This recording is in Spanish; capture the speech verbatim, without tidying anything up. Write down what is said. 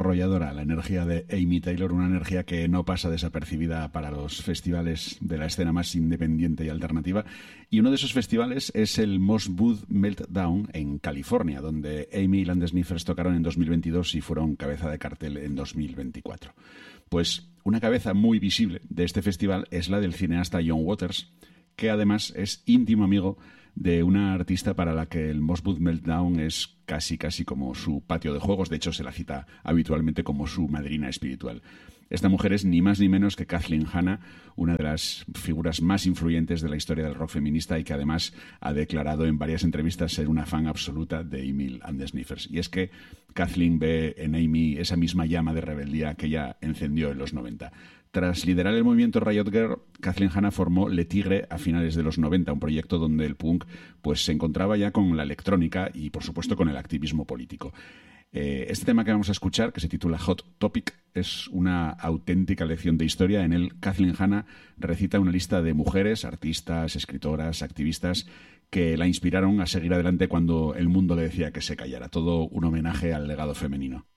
arrolladora la energía de Amy Taylor, una energía que no pasa desapercibida para los festivales de la escena más independiente y alternativa. Y uno de esos festivales es el Mosswood Meltdown en California, donde Amy y Land Sniffers tocaron en dos mil veintidós y fueron cabeza de cartel en dos mil veinticuatro. Pues una cabeza muy visible de este festival es la del cineasta John Waters, que además es íntimo amigo de una artista para la que el Mosswood Meltdown es casi casi como su patio de juegos. De hecho, se la cita habitualmente como su madrina espiritual. Esta mujer es ni más ni menos que Kathleen Hanna, una de las figuras más influyentes de la historia del rock feminista y que además ha declarado en varias entrevistas ser una fan absoluta de Amy and the Sniffers. Y es que Kathleen ve en Amy esa misma llama de rebeldía que ella encendió en los noventa. Tras liderar el movimiento Riot Girl, Kathleen Hanna formó Le Tigre a finales de los noventa, un proyecto donde el punk pues, se encontraba ya con la electrónica y, por supuesto, con el activismo político. Eh, este tema que vamos a escuchar, que se titula Hot Topic, es una auténtica lección de historia. En él, Kathleen Hanna recita una lista de mujeres, artistas, escritoras, activistas, que la inspiraron a seguir adelante cuando el mundo le decía que se callara. Todo un homenaje al legado femenino.